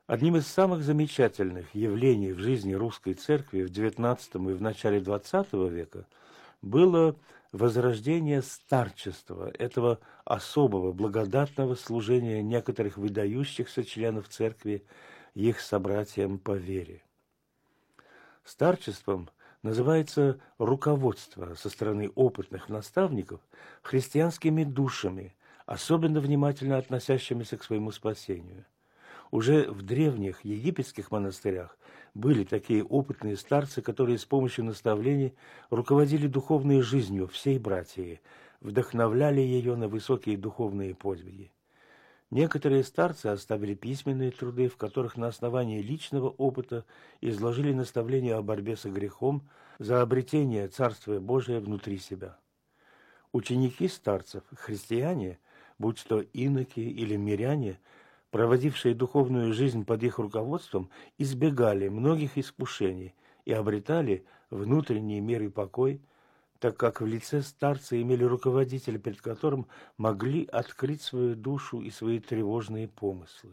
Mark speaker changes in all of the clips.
Speaker 1: Одним из самых замечательных явлений в жизни русской церкви в XIX и в начале XX века было возрождение старчества, этого особого благодатного служения некоторых выдающихся членов церкви их собратьям по вере. Старчеством называется руководство со стороны опытных наставников христианскими душами, особенно внимательно относящимися к своему спасению. Уже в древних египетских монастырях были такие опытные старцы, которые с помощью наставлений руководили духовной жизнью всей братьи, вдохновляли ее на высокие духовные подвиги. Некоторые старцы оставили письменные труды, в которых на основании личного опыта изложили наставления о борьбе со грехом за обретение Царствия Божия внутри себя. Ученики старцев, христиане, будь то иноки или миряне, проводившие духовную жизнь под их руководством, избегали многих искушений и обретали внутренний мир и покой, так как в лице старца имели руководителя, перед которым могли открыть свою душу и свои тревожные помыслы.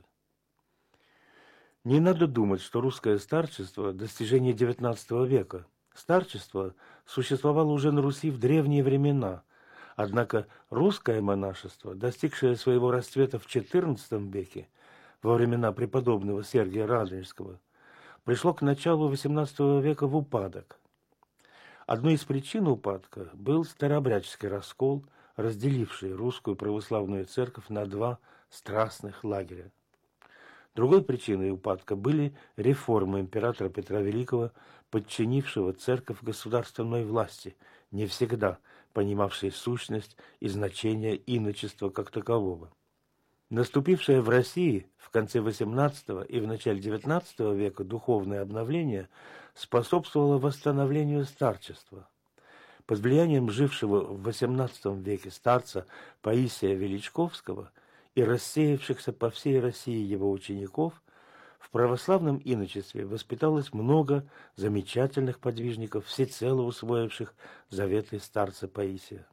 Speaker 1: Не надо думать, что русское старчество – достижение XIX века. Старчество существовало уже на Руси в древние времена, однако русское монашество, достигшее своего расцвета в XIV веке, во времена преподобного Сергия Радонежского, пришло к началу XVIII века в упадок. Одной из причин упадка был старообрядческий раскол, разделивший русскую православную церковь на два страстных лагеря. Другой причиной упадка были реформы императора Петра Великого, подчинившего церковь государственной власти, не всегда понимавшей сущность и значение иночества как такового. Наступившее в России в конце XVIII и в начале XIX века духовное обновление способствовало восстановлению старчества. Под влиянием жившего в XVIII веке старца Паисия Величковского и рассеявшихся по всей России его учеников, в православном иночестве воспиталось много замечательных подвижников, всецело усвоивших заветы старца Паисия.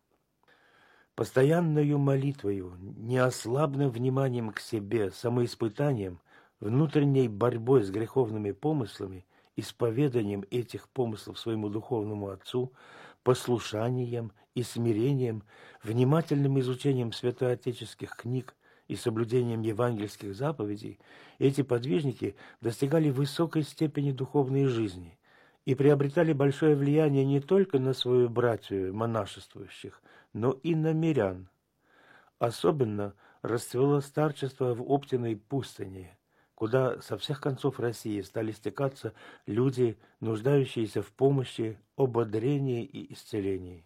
Speaker 1: Постоянною молитвою, неослабным вниманием к себе, самоиспытанием, внутренней борьбой с греховными помыслами, исповеданием этих помыслов своему духовному отцу, послушанием и смирением, внимательным изучением святоотеческих книг и соблюдением евангельских заповедей, эти подвижники достигали высокой степени духовной жизни и приобретали большое влияние не только на свою братью монашествующих, но и на мирян. Особенно расцвело старчество в Оптиной пустыне, куда со всех концов России стали стекаться люди, нуждающиеся в помощи, ободрении и исцелении.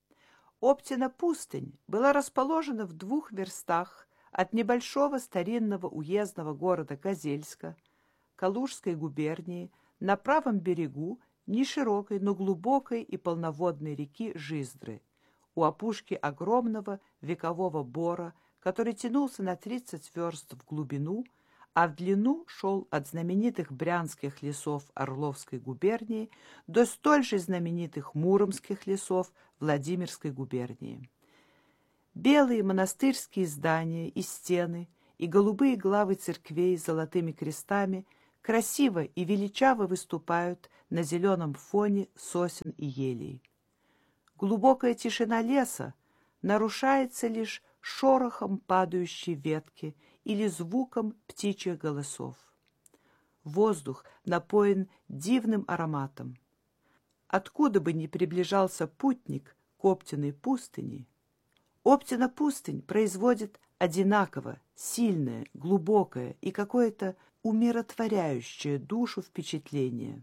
Speaker 2: Оптина пустынь была расположена в 2 верстах от небольшого старинного уездного города Козельска, Калужской губернии, на правом берегу неширокой, но глубокой и полноводной реки Жиздры, у опушки огромного векового бора, который тянулся на 30 верст в глубину, а в длину шел от знаменитых брянских лесов Орловской губернии до столь же знаменитых муромских лесов Владимирской губернии. Белые монастырские здания и стены и голубые главы церквей с золотыми крестами красиво и величаво выступают на зеленом фоне сосен и елей. Глубокая тишина леса нарушается лишь шорохом падающей ветки или звуком птичьих голосов. Воздух напоен дивным ароматом. Откуда бы ни приближался путник к Оптиной пустыне, Оптина пустынь производит одинаково сильное, глубокое и какое-то умиротворяющее душу впечатление.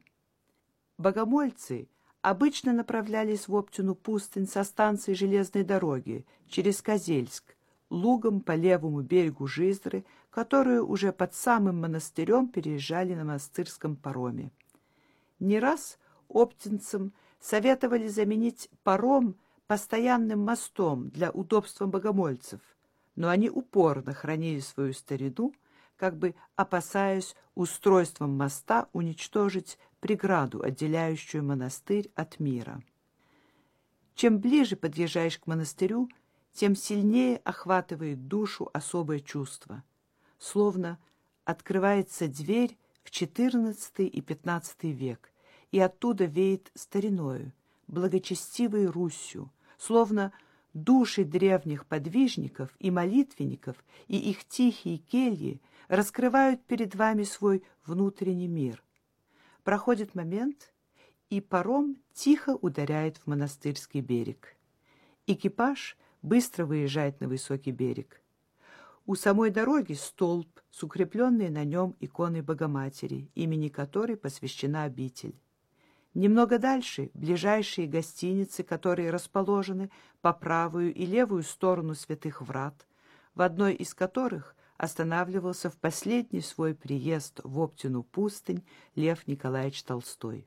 Speaker 2: Богомольцы обычно направлялись в Оптину пустынь со станции железной дороги через Козельск, лугом по левому берегу Жиздры, которую уже под самым монастырем переезжали на монастырском пароме. Не раз оптинцам советовали заменить паром постоянным мостом для удобства богомольцев, но они упорно хранили свою старину, как бы опасаясь устройством моста уничтожить преграду, отделяющую монастырь от мира. Чем ближе подъезжаешь к монастырю, тем сильнее охватывает душу особое чувство, словно открывается дверь в XIV и XV век, и оттуда веет стариною, благочестивой Русью, словно души древних подвижников и молитвенников и их тихие кельи раскрывают перед вами свой внутренний мир. Проходит момент, и паром тихо ударяет в монастырский берег. Экипаж быстро выезжает на высокий берег. У самой дороги столб с укрепленной на нем иконой Богоматери, имени которой посвящена обитель. Немного дальше ближайшие гостиницы, которые расположены по правую и левую сторону святых врат, в одной из которых останавливался в последний свой приезд в Оптину пустынь Лев Николаевич Толстой.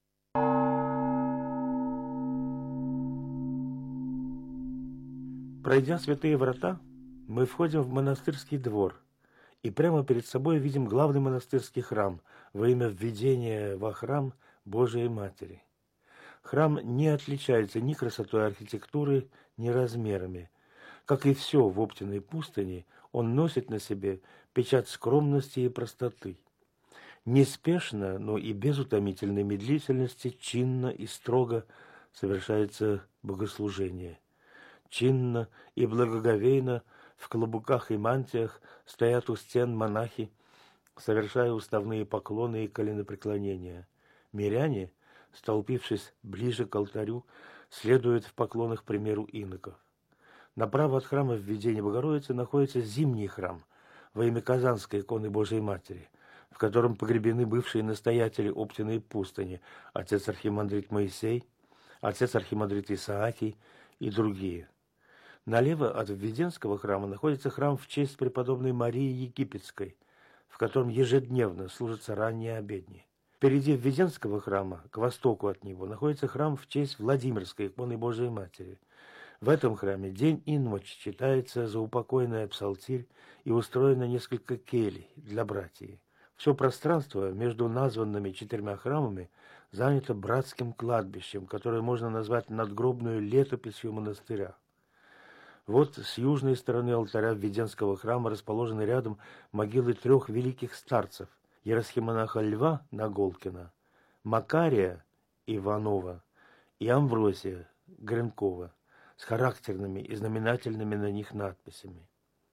Speaker 1: Пройдя святые врата, мы входим в монастырский двор и прямо перед собой видим главный монастырский храм во имя введения во храм Божией Матери. Храм не отличается ни красотой архитектуры, ни размерами. Как и все в Оптиной пустыне, он носит на себе печать скромности и простоты. Неспешно, но и без утомительной медлительности, чинно и строго совершается богослужение. Чинно и благоговейно в клобуках и мантиях стоят у стен монахи, совершая уставные поклоны и коленопреклонения. Миряне, столпившись ближе к алтарю, следуют в поклонах примеру иноков. Направо от храма Введения Богородицы находится зимний храм во имя Казанской иконы Божией Матери, в котором погребены бывшие настоятели Оптиной пустыни, отец архимандрит Моисей, отец архимандрит Исаакий и другие. Налево от Введенского храма находится храм в честь преподобной Марии Египетской, в котором ежедневно служатся ранние обедни. Впереди Введенского храма, к востоку от него, находится храм в честь Владимирской иконы Божией Матери. В этом храме день и ночь читается заупокойная псалтирь и устроено несколько келий для братьев. Все пространство между названными 4 храмами занято братским кладбищем, которое можно назвать надгробную летописью монастыря. Вот с южной стороны алтаря Введенского храма расположены рядом могилы 3 великих старцев: Еросхимонаха Льва Наголкина, Макария Иванова и Амвросия Гренкова с характерными и знаменательными на них надписями.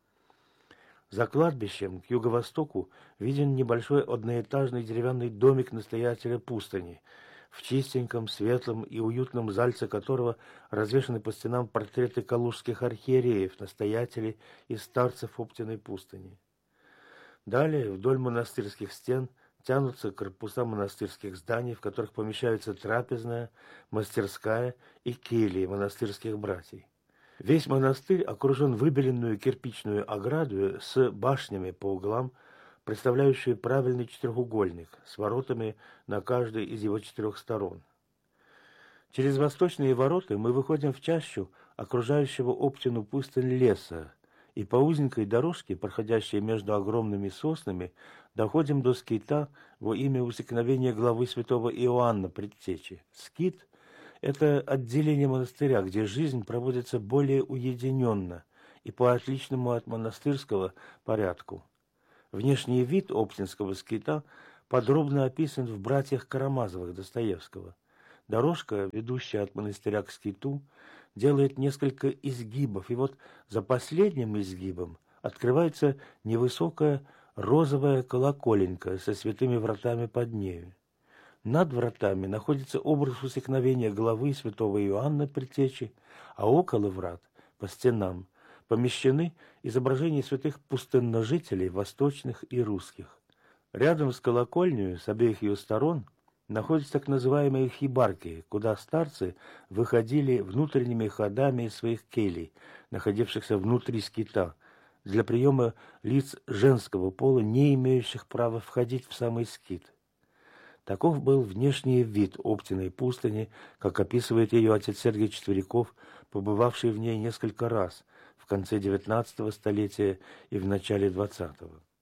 Speaker 1: За кладбищем к юго-востоку виден небольшой одноэтажный деревянный домик настоятеля пустыни, в чистеньком, светлом и уютном зальце которого развешаны по стенам портреты калужских архиереев, настоятелей и старцев Оптиной пустыни. Далее вдоль монастырских стен тянутся корпуса монастырских зданий, в которых помещаются трапезная, мастерская и кельи монастырских братьев. Весь монастырь окружен выбеленную кирпичную оградою с башнями по углам, представляющие правильный четырехугольник с воротами на каждой из его 4 сторон. Через восточные ворота мы выходим в чащу окружающего Оптину пустынь леса, и по узенькой дорожке, проходящей между огромными соснами, доходим до скита во имя усекновения главы святого Иоанна Предтечи. Скит – это отделение монастыря, где жизнь проводится более уединенно и по отличному от монастырского порядку. Внешний вид оптинского скита подробно описан в «Братьях Карамазовых» Достоевского. Дорожка, ведущая от монастыря к скиту, делает несколько изгибов, и вот за последним изгибом открывается невысокая розовая колоколенька со святыми вратами под нею. Над вратами находится образ усекновения главы святого Иоанна Предтечи, а около врат, по стенам, помещены изображения святых пустынножителей, восточных и русских. Рядом с колокольней, с обеих ее сторон, находятся так называемые хибарки, куда старцы выходили внутренними ходами из своих келей, находившихся внутри скита, для приема лиц женского пола, не имеющих права входить в самый скит. Таков был внешний вид Оптиной пустыни, как описывает ее отец Сергий Четверяков, побывавший в ней несколько раз в конце XIX столетия и в начале XX.